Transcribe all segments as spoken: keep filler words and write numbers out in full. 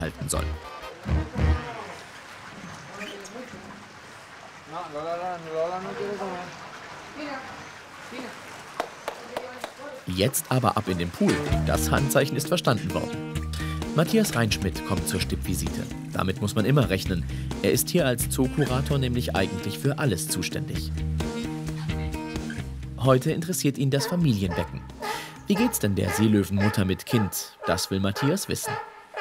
halten soll. Jetzt aber ab in den Pool. Das Handzeichen ist verstanden worden. Matthias Reinschmidt kommt zur Stippvisite. Damit muss man immer rechnen. Er ist hier als Zookurator nämlich eigentlich für alles zuständig. Heute interessiert ihn das Familienbecken. Wie geht's denn der Seelöwenmutter mit Kind? Das will Matthias wissen.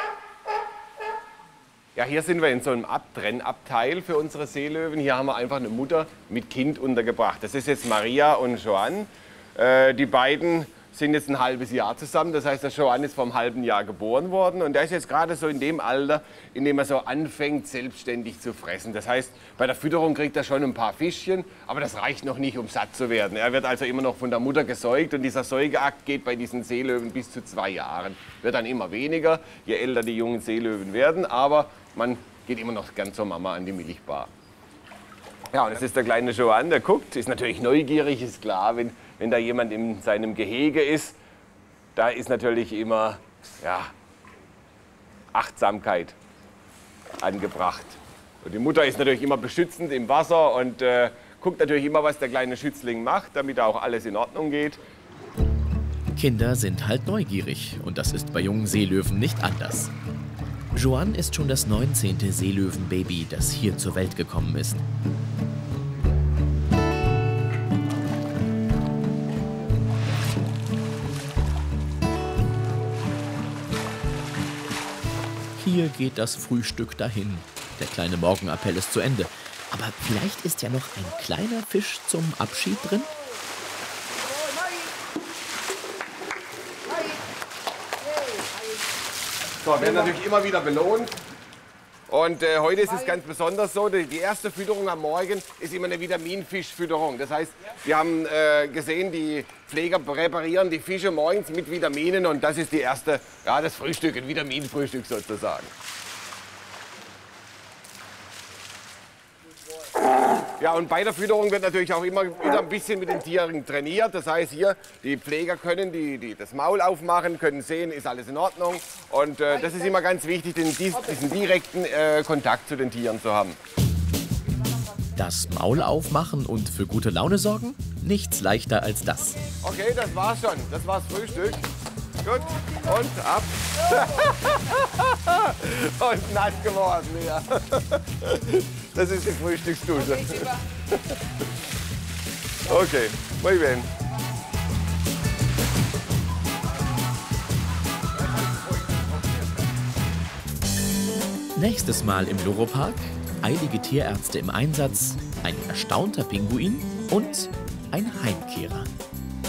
Ja, hier sind wir in so einem Abtrennabteil für unsere Seelöwen. Hier haben wir einfach eine Mutter mit Kind untergebracht. Das ist jetzt Maria und Joanne. Äh, die beiden sind jetzt ein halbes Jahr zusammen. Das heißt, der Joanne ist vor einem halben Jahr geboren worden. Und der ist jetzt gerade so in dem Alter, in dem er so anfängt, selbstständig zu fressen. Das heißt, bei der Fütterung kriegt er schon ein paar Fischchen, aber das reicht noch nicht, um satt zu werden. Er wird also immer noch von der Mutter gesäugt. Und dieser Säugeakt geht bei diesen Seelöwen bis zu zwei Jahren. Wird dann immer weniger, je älter die jungen Seelöwen werden. Aber man geht immer noch gern zur Mama an die Milchbar. Ja, und das ist der kleine Joanne, der guckt, ist natürlich neugierig, ist klar, wenn, wenn da jemand in seinem Gehege ist, da ist natürlich immer ja, Achtsamkeit angebracht. Und die Mutter ist natürlich immer beschützend im Wasser und äh, guckt natürlich immer, was der kleine Schützling macht, damit da auch alles in Ordnung geht. Kinder sind halt neugierig und das ist bei jungen Seelöwen nicht anders. Joanne ist schon das neunzehnte Seelöwenbaby, das hier zur Welt gekommen ist. Hier geht das Frühstück dahin. Der kleine Morgenappell ist zu Ende. Aber vielleicht ist ja noch ein kleiner Fisch zum Abschied drin? So, werden natürlich immer wieder belohnt. Und äh, heute ist es ganz besonders so, die, die erste Fütterung am Morgen ist immer eine Vitaminfischfütterung. Das heißt, wir haben äh, gesehen, die Pfleger präparieren die Fische morgens mit Vitaminen und das ist die erste, ja, das Frühstück, ein Vitaminfrühstück sozusagen. Ja, und bei der Fütterung wird natürlich auch immer wieder ein bisschen mit den Tieren trainiert. Das heißt, hier, die Pfleger können die, die das Maul aufmachen, können sehen, ist alles in Ordnung. Und äh, das ist immer ganz wichtig, den, diesen direkten äh, Kontakt zu den Tieren zu haben. Das Maul aufmachen und für gute Laune sorgen? Nichts leichter als das. Okay, das war's schon. Das war's Frühstück. Gut, und ab. Und nass geworden, ja. Das ist die Frühstücksdusche. Okay, muy bien. Nächstes Mal im Loro-Park eilige Tierärzte im Einsatz, ein erstaunter Pinguin und ein Heimkehrer.